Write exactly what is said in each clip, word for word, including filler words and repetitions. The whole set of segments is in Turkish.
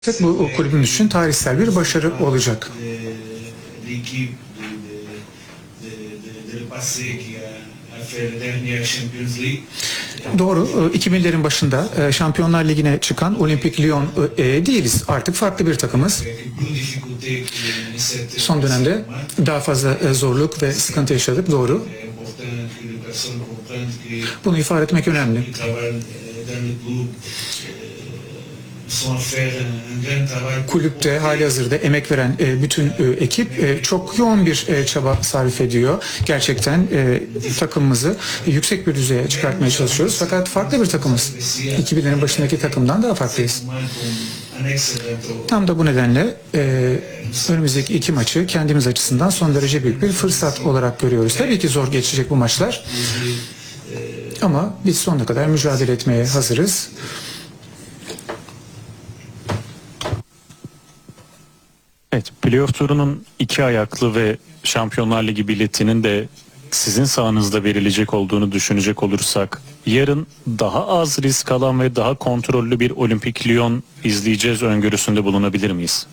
Bu kulübümüz için tarihsel bir başarı olacak. Doğru, iki binlerin başında Şampiyonlar Ligi'ne çıkan Olimpik Lyon değiliz. Artık farklı bir takımız. Son dönemde daha fazla zorluk ve sıkıntı yaşadık, doğru. Bunu ifade etmek önemli. Kulüpte halihazırda emek veren bütün ekip çok yoğun bir çaba sarf ediyor. Gerçekten takımımızı yüksek bir düzeye çıkartmaya çalışıyoruz. Fakat farklı bir takımız. iki binlerin başındaki takımdan daha farklıyız. Tam da bu nedenle önümüzdeki iki maçı kendimiz açısından son derece büyük bir fırsat olarak görüyoruz. Tabii ki zor geçecek bu maçlar. Ama biz sonuna kadar mücadele etmeye hazırız. Evet, playoff turunun iki ayaklı ve Şampiyonlar Ligi biletinin de sizin sahanızda verilecek olduğunu düşünecek olursak, yarın daha az risk alan ve daha kontrollü bir Olimpik Lyon izleyeceğiz öngörüsünde bulunabilir miyiz?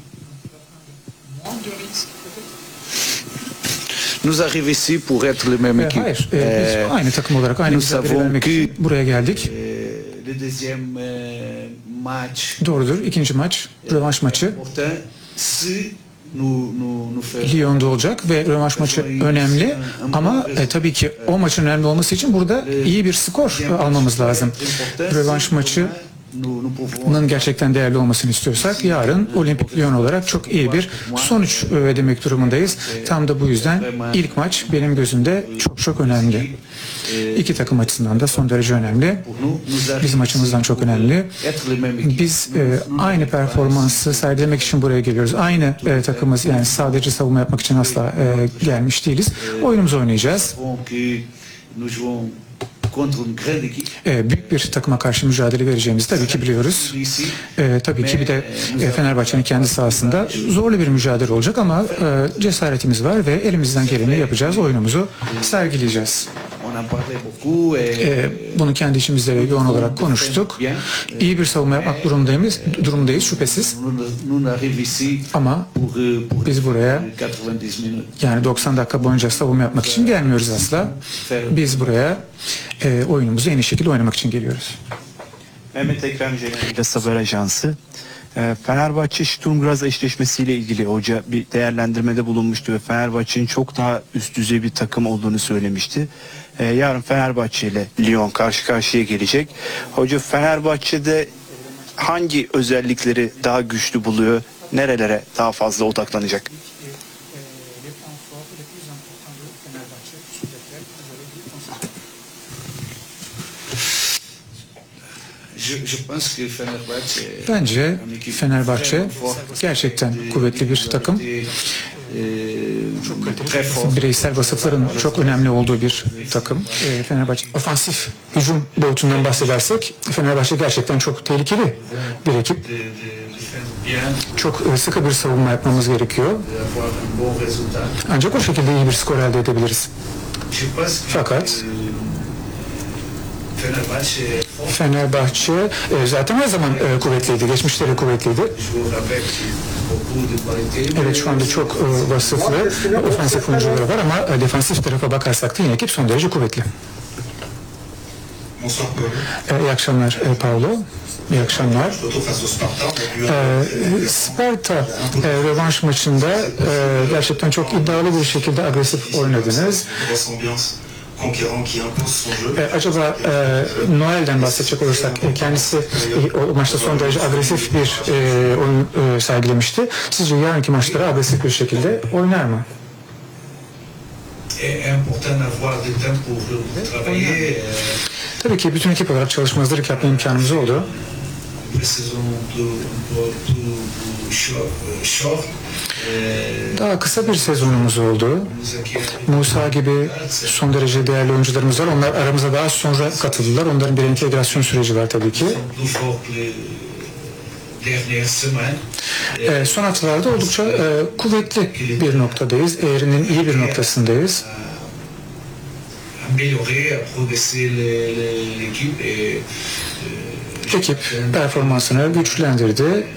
Nous arrivons ici pour être le même équipe. Hayır, e, biz aynı takım olarak aynı mücadele vermek için buraya geldik. Doğrudur, ikinci maç, rövanş maçı Lyon'da olacak ve rövanş maçı önemli ama e, tabii ki o maçın önemli olması için burada iyi bir skor e, almamız lazım. Rövanş maçı bunun gerçekten değerli olmasını istiyorsak yarın Olimpik Lyon olarak çok iyi bir sonuç ödemek durumundayız. Tam da bu yüzden ilk maç benim gözümde çok çok önemli. İki takım açısından da son derece önemli. Bizim açımızdan çok önemli. Biz e, aynı performansı sergilemek için buraya geliyoruz. Aynı e, takımız, yani sadece savunma yapmak için asla e, gelmiş değiliz. Oyunumuzu oynayacağız. Ee, büyük bir takıma karşı mücadele vereceğimizi tabii ki biliyoruz. Ee, tabii ki bir de e, Fenerbahçe'nin kendi sahasında zorlu bir mücadele olacak ama e, cesaretimiz var ve elimizden geleni yapacağız, oyunumuzu sergileyeceğiz. Ee, bunu kendi içimizde yoğun olarak konuştuk. İyi bir savunma yapmak durumundayız, durumundayız şüphesiz. Ama biz buraya yani doksan dakika boyunca savunma yapmak için gelmiyoruz asla. Biz buraya e, oyunumuzu en iyi şekilde oynamak için geliyoruz. Mehmet Ekrem Celal'le Haber Ajansı. Fenerbahçe Sturm Graz eşleşmesiyle ilgili hoca bir değerlendirmede bulunmuştu ve Fenerbahçe'nin çok daha üst düzey bir takım olduğunu söylemişti. Ee, yarın Fenerbahçe ile Lyon karşı karşıya gelecek. Hoca Fenerbahçe'de hangi özellikleri daha güçlü buluyor? Nerelere daha fazla odaklanacak? Bence Fenerbahçe gerçekten kuvvetli bir takım. Bireysel vasıfların çok önemli olduğu bir takım. Fenerbahçe ofansif hücum boyutundan bahsedersek Fenerbahçe gerçekten çok tehlikeli bir ekip. Çok sıkı bir savunma yapmamız gerekiyor. Ancak o şekilde iyi bir skor elde edebiliriz. Fakat Fenerbahçe e, zaten her zaman e, kuvvetliydi, geçmişte de kuvvetliydi. Evet, şu anda çok e, vasıflı, ofansif oyuncuları var ama e, defansif tarafa bakarsak da yine ekip son derece kuvvetli. E, iyi akşamlar e, Paulo. İyi akşamlar. E, Sparta e, rövanş maçında e, gerçekten çok iddialı bir şekilde agresif oynadınız. E, acaba e, Noel'den bahsedecek olursak e, kendisi e, o maçta son derece agresif bir e, oyun e, sergilemişti. Sizce yarınki maçlara agresif bir şekilde oynar mı? Tabii ki bütün ekip olarak çalışma hazırlık yapma imkanımız oldu. Daha kısa bir sezonumuz oldu. Musa gibi son derece değerli oyuncularımız var. Onlar aramıza daha sonra katıldılar. Onların bir entegrasyon süreci var tabii ki. Ee, son haftalarda oldukça e, kuvvetli bir noktadayız. Eğrinin iyi bir noktasındayız. Ekip performansını güçlendirdi.